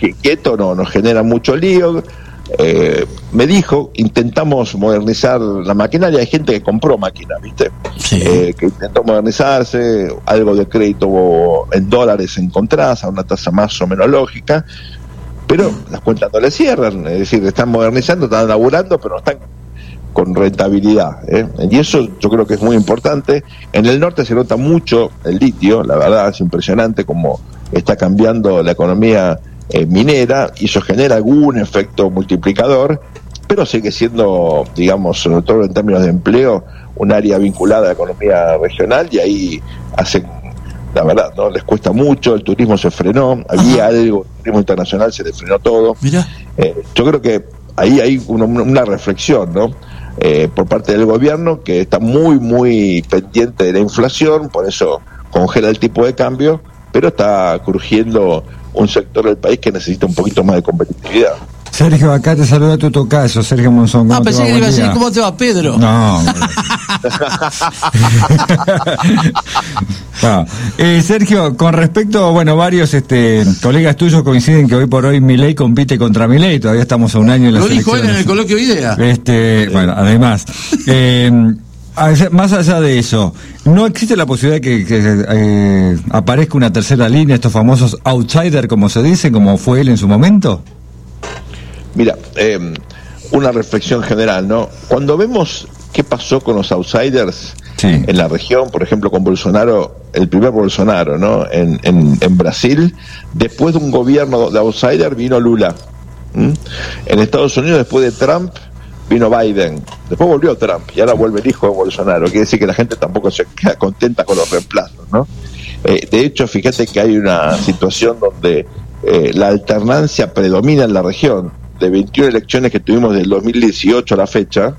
quieto no nos genera mucho lío. Me dijo, intentamos modernizar la maquinaria. Hay gente que compró máquina, ¿viste? Sí. Que intentó modernizarse, algo de crédito en dólares encontrás a una tasa más o menos lógica, pero las cuentas no le cierran, es decir, están modernizando, están laburando, pero no están con rentabilidad, y eso yo creo que es muy importante. En el norte se nota mucho el litio, la verdad es impresionante cómo está cambiando la economía minera, y eso genera algún efecto multiplicador, pero sigue siendo, digamos, sobre todo en términos de empleo, un área vinculada a la economía regional, y ahí hacen, la verdad, no les cuesta mucho. El turismo se frenó, había algo, el turismo internacional se le frenó todo. Mira, yo creo que ahí hay una reflexión, ¿no? Por parte del gobierno, que está muy pendiente de la inflación, por eso congela el tipo de cambio, pero está crujiendo un sector del país que necesita un poquito más de competitividad. Sergio, acá te saluda tu tocayo, Sergio Monzón. pensé que iba a decir, ¿cómo te va, Pedro? No. No. Sergio, con respecto, bueno, varios colegas tuyos coinciden que hoy por hoy Milei compite contra Milei, todavía estamos a un año en las elecciones. Lo dijo él en el coloquio IDEA. Bueno, además, más allá de eso, ¿no existe la posibilidad de que aparezca una tercera línea, estos famosos outsiders, como se dice, como fue él en su momento? Mira, una reflexión general, ¿no? Cuando vemos qué pasó con los outsiders en la región, por ejemplo con Bolsonaro, el primer Bolsonaro, ¿no? En Brasil, después de un gobierno de outsider vino Lula. En Estados Unidos, después de Trump, vino Biden. Después volvió Trump y ahora vuelve el hijo de Bolsonaro. Quiere decir que la gente tampoco se queda contenta con los reemplazos, ¿no? De hecho, fíjate que hay una situación donde la alternancia predomina en la región. De 21 elecciones que tuvimos del 2018 a la fecha,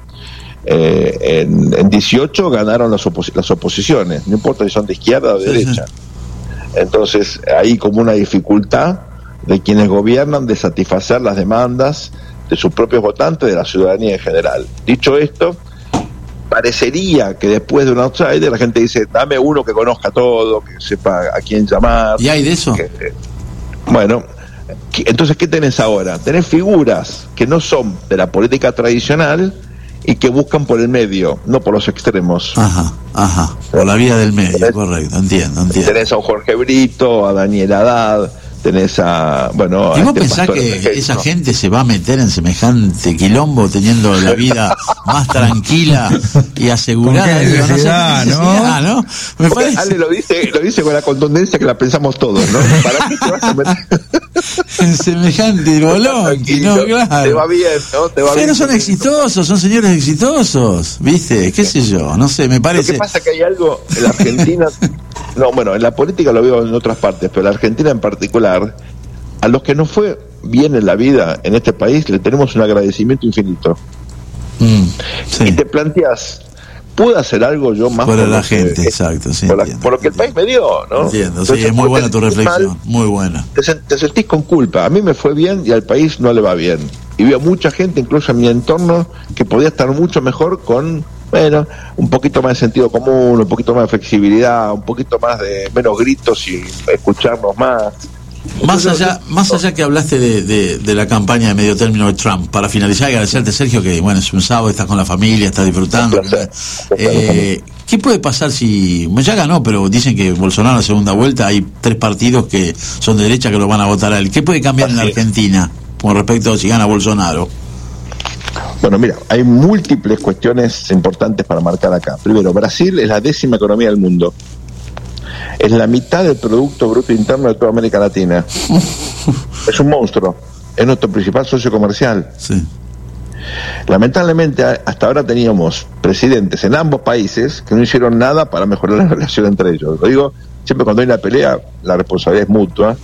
en 18 ganaron las oposiciones, no importa si son de izquierda o de derecha. Entonces hay como una dificultad de quienes gobiernan de satisfacer las demandas de sus propios votantes, de la ciudadanía en general. Dicho esto, parecería que después de un outsider la gente dice, dame uno que conozca todo, que sepa a quién llamar. ¿Y hay de eso? Bueno, entonces, ¿qué tenés ahora? Tenés figuras que no son de la política tradicional y que buscan por el medio, no por los extremos. Por la vía del medio, correcto, entiendo. Tenés a un Jorge Brito, a Daniel Haddad, tenés a, bueno... ¿Y vos pensás que esa gente se va a meter en semejante quilombo teniendo la vida más tranquila y asegurada? ¿No? Me parece... Ale lo dice con la contundencia que la pensamos todos, ¿no? ¿Para qué te vas a meter en semejante bolón? No, claro. Te va bien, ¿no? Pero son exitosos, son señores exitosos, ¿viste? ¿Qué sé yo? No sé, me parece... Lo que pasa es que hay algo en la Argentina... No, bueno, en la política lo veo en otras partes, pero en la Argentina en particular, a los que nos fue bien en la vida en este país, le tenemos un agradecimiento infinito. Y te planteas, ¿puedo hacer algo yo más por la gente? Exacto, sí. Por lo que el país me dio, ¿no? Entiendo, entonces, sí, es muy buena tu reflexión, muy buena. Te sentís con culpa. A mí me fue bien y al país no le va bien. Y veo mucha gente, incluso en mi entorno, que podía estar mucho mejor con... Bueno, un poquito más de sentido común, un poquito más de flexibilidad, un poquito más de menos gritos y escucharnos más. Más allá que hablaste de la campaña de medio término de Trump, para finalizar, agradecerte, Sergio, que bueno, es un sábado, estás con la familia, estás disfrutando. ¿Qué puede pasar si ya ganó, pero dicen que Bolsonaro en la segunda vuelta hay 3 partidos que son de derecha que lo van a votar a él? ¿Qué puede cambiar en la Argentina con respecto a si gana Bolsonaro? Bueno, mira, hay múltiples cuestiones importantes para marcar acá. Primero, Brasil es la 10ª economía del mundo. Es la mitad del Producto Bruto Interno de toda América Latina. Es un monstruo. Es nuestro principal socio comercial. Sí. Lamentablemente, hasta ahora teníamos presidentes en ambos países que no hicieron nada para mejorar la relación entre ellos. Lo digo, siempre cuando hay una pelea, la responsabilidad es mutua.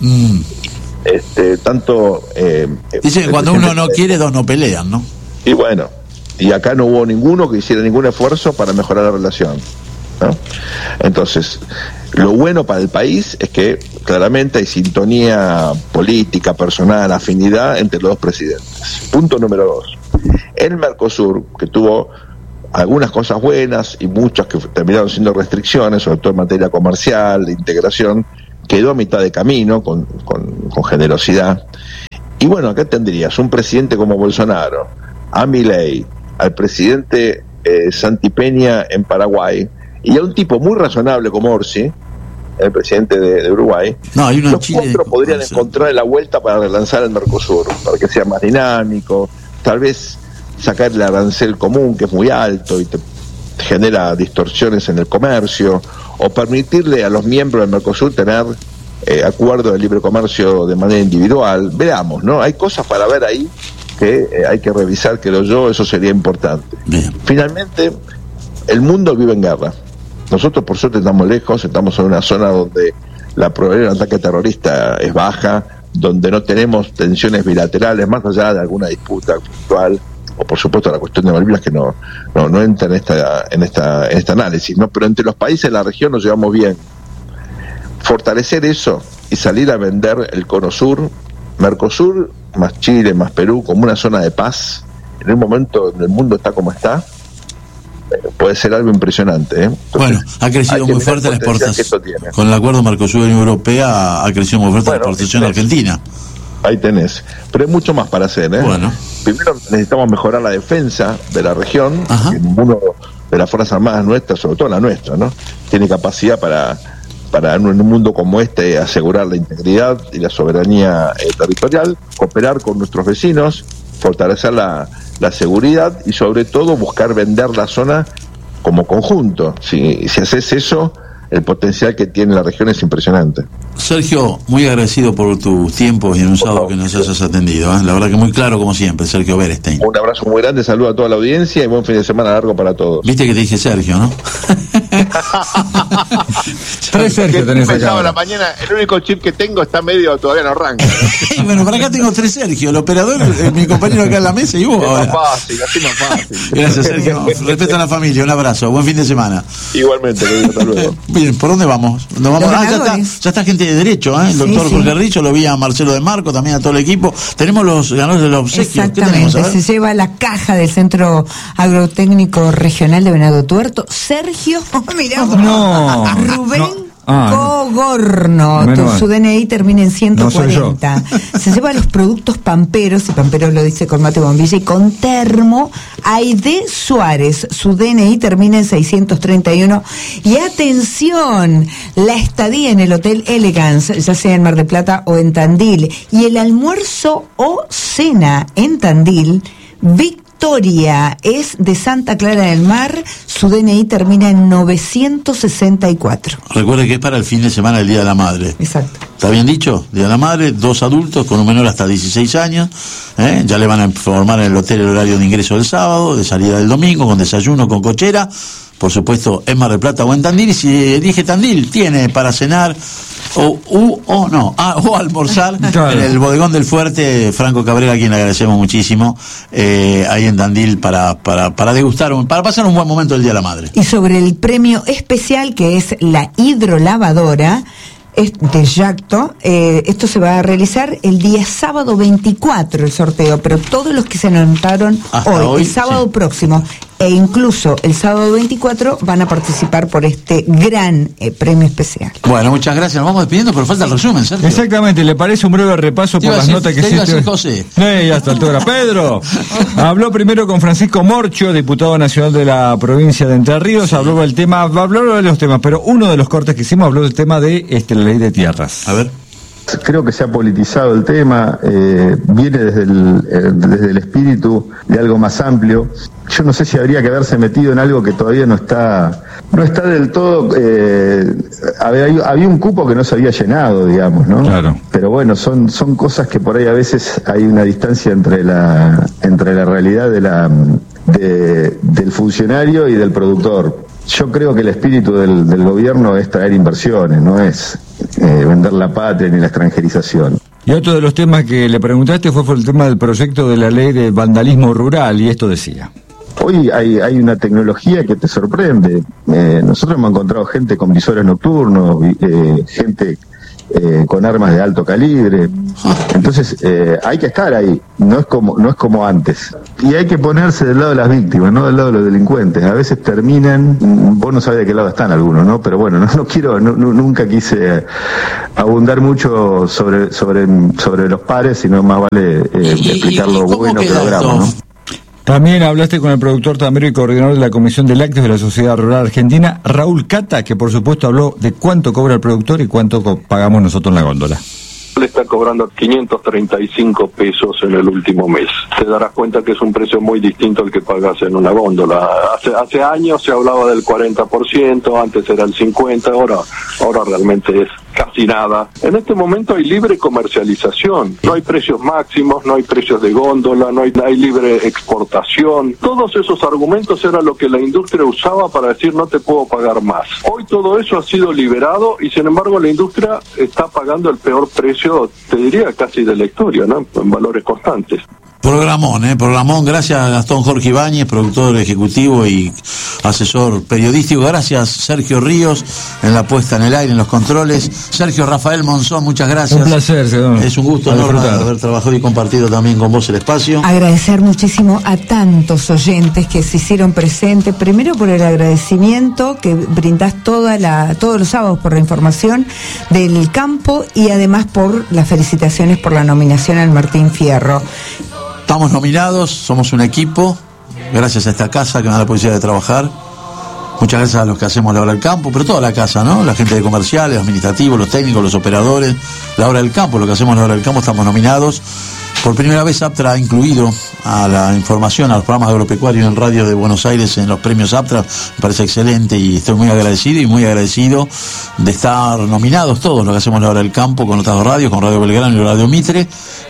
Dicen que cuando uno no quiere, dos no pelean, ¿no? Y bueno, y acá no hubo ninguno que hiciera ningún esfuerzo para mejorar la relación, ¿no? Entonces, lo bueno para el país es que claramente hay sintonía política, personal, afinidad entre los dos presidentes. Punto número 2. El Mercosur, que tuvo algunas cosas buenas y muchas que terminaron siendo restricciones, sobre todo en materia comercial, de integración, quedó a mitad de camino con generosidad. bueno, acá tendrías un presidente como Bolsonaro, a Milei, al presidente Santi Peña en Paraguay, y a un tipo muy razonable como Orsi, el presidente de Uruguay. Hay uno los cuatro podrían encontrar la vuelta para relanzar el Mercosur, para que sea más dinámico, tal vez sacar el arancel común, que es muy alto y te genera distorsiones en el comercio, o permitirle a los miembros del Mercosur tener acuerdos de libre comercio de manera individual. Veamos, ¿no? Hay cosas para ver ahí que hay que revisar, creo yo, eso sería importante. Bien. Finalmente, el mundo vive en guerra. Nosotros, por suerte, estamos lejos, estamos en una zona donde la probabilidad de un ataque terrorista es baja, donde no tenemos tensiones bilaterales, más allá de alguna disputa puntual, o por supuesto la cuestión de Malvinas, que no entra en este análisis, ¿no? Pero entre los países de la región nos llevamos bien. Fortalecer eso y salir a vender el Cono Sur, Mercosur, más Chile, más Perú, como una zona de paz, en el momento donde el mundo está como está, puede ser algo impresionante, ¿eh? Entonces, bueno, ha crecido muy fuerte la exportación. Con el acuerdo Mercosur-Unión Europea ha crecido muy fuerte la exportación argentina. Ahí tenés. Pero hay mucho más para hacer, ¿eh? Bueno. Primero necesitamos mejorar la defensa de la región. Ninguno de las Fuerzas Armadas nuestras, sobre todo la nuestra, ¿no?, tiene capacidad para en un mundo como este asegurar la integridad y la soberanía territorial, cooperar con nuestros vecinos, fortalecer la seguridad y sobre todo buscar vender la zona como conjunto. Si haces eso, el potencial que tiene la región es impresionante. Sergio, muy agradecido por tus tiempos y en un sábado que nos hayas atendido, ¿eh? La verdad que muy claro como siempre, Sergio Berestein. Un abrazo muy grande, saludo a toda la audiencia y buen fin de semana largo para todos. Viste que te dije Sergio, ¿no? Tres Sergio tenés acá. La mañana, el único chip que tengo está medio, todavía no arranca. Bueno, por acá tengo tres Sergio, el operador, mi compañero acá en la mesa y vos ahora. Así más fácil. Gracias, Sergio. Respeto a la familia, un abrazo, buen fin de semana. Igualmente, hasta luego. Bien, ¿por dónde vamos? Ya está gente de derecho, ¿eh? El doctor Jorge Richo, lo vi a Marcelo de Marco, también a todo el equipo. Tenemos los ganadores del obsequio. Exactamente, se lleva la caja del Centro Agrotécnico Regional de Venado Tuerto. Sergio, mirá, Rubén Cogorno, su DNI termina en 140. No se lleva los productos Pamperos, y Pamperos lo dice con mate bombilla y con termo. Aide Suárez, su DNI termina en 631. Y atención, la estadía en el Hotel Elegance, ya sea en Mar del Plata o en Tandil, y el almuerzo o cena en Tandil, Victoria, es de Santa Clara del Mar, su DNI termina en 964. Recuerde que es para el fin de semana del Día de la Madre. Exacto. ¿Está bien dicho? Día de la Madre, 2 adultos con un menor hasta 16 años, ya le van a informar en el hotel el horario de ingreso del sábado, de salida del domingo, con desayuno, con cochera, por supuesto en Mar del Plata o en Tandil, y si elige Tandil, tiene para cenar o almorzar en el bodegón del Fuerte, Franco Cabrera, a quien le agradecemos muchísimo, ahí en Tandil para degustar, para pasar un buen momento del Día de la Madre. Y sobre el premio especial, que es la hidrolavadora de Yacto, esto se va a realizar el día sábado 24 el sorteo, pero todos los que se anotaron hoy, el sábado próximo e incluso el sábado 24 van a participar por este gran premio especial. Bueno, muchas gracias, nos vamos despidiendo, pero falta el resumen, Sergio. Exactamente, ¿le parece un breve repaso por las notas que hiciste? José. Ya está, altura. Pedro habló primero con Francisco Morchio, diputado nacional de la provincia de Entre Ríos, habló de los temas, pero uno de los cortes que hicimos habló del tema de la ley de tierras. A ver. Creo que se ha politizado el tema, viene desde el espíritu de algo más amplio. Yo no sé si habría que haberse metido en algo que todavía no está del todo. Había un cupo que no se había llenado, digamos, ¿no? Claro. Pero bueno, son cosas que por ahí a veces hay una distancia entre la realidad del funcionario y del productor. Yo creo que el espíritu del gobierno es traer inversiones, no es vender la patria ni la extranjerización. Y otro de los temas que le preguntaste fue el tema del proyecto de la ley de vandalismo rural, y esto decía. Hoy hay una tecnología que te sorprende. Nosotros hemos encontrado gente con visores nocturnos, gente con armas de alto calibre. Entonces hay que estar ahí, no es como antes, y hay que ponerse del lado de las víctimas, no del lado de los delincuentes. A veces terminan, vos no sabés de qué lado están algunos, ¿no? Pero bueno, nunca quise abundar mucho sobre los pares, sino más vale explicar lo bueno que logramos, ¿no? También hablaste con el productor tambero y coordinador de la Comisión de Lácteos de la Sociedad Rural Argentina, Raúl Cata, que por supuesto habló de cuánto cobra el productor y cuánto pagamos nosotros en la góndola. Le está cobrando 535 pesos en el último mes. Te darás cuenta que es un precio muy distinto al que pagas en una góndola. Hace años se hablaba del 40%, antes era el 50%, ahora realmente es casi nada. En este momento hay libre comercialización, no hay precios máximos, no hay precios de góndola, no hay libre exportación. Todos esos argumentos eran lo que la industria usaba para decir no te puedo pagar más. Hoy todo eso ha sido liberado y sin embargo la industria está pagando el peor precio, te diría casi de la historia, ¿no? En valores constantes. Programón, gracias a Gastón Jorge Ibáñez, productor ejecutivo y asesor periodístico, gracias Sergio Ríos en la puesta en el aire, en los controles, Sergio Rafael Monzón, muchas gracias. Un placer, señor. Es un gusto enorme haber trabajado y compartido también con vos el espacio. Agradecer muchísimo a tantos oyentes que se hicieron presentes, primero por el agradecimiento que brindás todos los sábados por la información del campo y además por las felicitaciones por la nominación al Martín Fierro. Estamos nominados, somos un equipo, gracias a esta casa que me da la posibilidad de trabajar. Muchas gracias a los que hacemos la hora del campo, pero toda la casa, ¿no? La gente de comerciales, los administrativos, los técnicos, los operadores, la hora del campo, lo que hacemos la hora del campo, estamos nominados. Por primera vez APTRA ha incluido a la información, a los programas agropecuarios en radio de Buenos Aires en los premios APTRA. Me parece excelente y estoy muy agradecido de estar nominados todos los que hacemos la hora del campo con otras radios, con Radio Belgrano y Radio Mitre,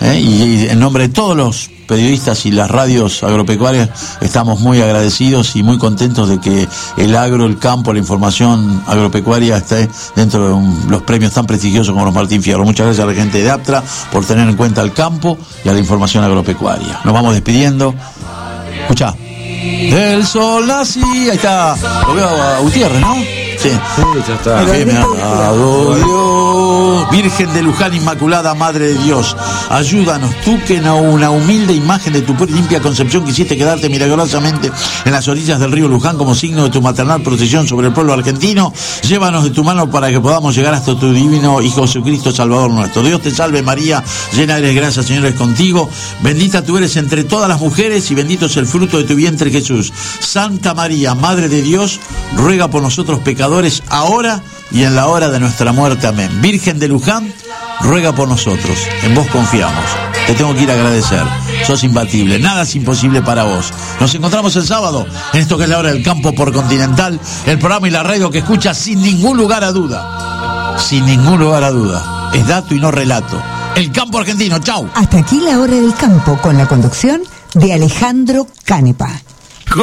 y en nombre de todos los periodistas y las radios agropecuarias estamos muy agradecidos y muy contentos de que el agro, el campo, la información agropecuaria esté dentro de los premios tan prestigiosos como los Martín Fierro. Muchas gracias a la gente de APTRA por tener en cuenta el campo y a la información agropecuaria. Nos vamos despidiendo. Escuchá. Del sol así, ahí está. Lo veo a Gutiérrez, ¿no? Sí, ya está. Que me ha dado Dios. Virgen de Luján Inmaculada, Madre de Dios, ayúdanos, tú que en una humilde imagen de tu pura y limpia concepción quisiste quedarte milagrosamente en las orillas del río Luján como signo de tu maternal protección sobre el pueblo argentino. Llévanos de tu mano para que podamos llegar hasta tu divino Hijo Jesucristo, Salvador nuestro. Dios te salve María, llena eres de gracia, Señor es contigo. Bendita tú eres entre todas las mujeres y bendito es el fruto de tu vientre Jesús. Santa María, Madre de Dios, ruega por nosotros pecadores ahora y en la hora de nuestra muerte. Amén. Virgen de Luján, ruega por nosotros. En vos confiamos. Te tengo que ir a agradecer. Sos imbatible. Nada es imposible para vos. Nos encontramos el sábado en esto que es la hora del campo por Continental, el programa y la radio que escucha sin ningún lugar a duda. Sin ningún lugar a duda. Es dato y no relato. El campo argentino. Chau. Hasta aquí la hora del campo con la conducción de Alejandro Canepa.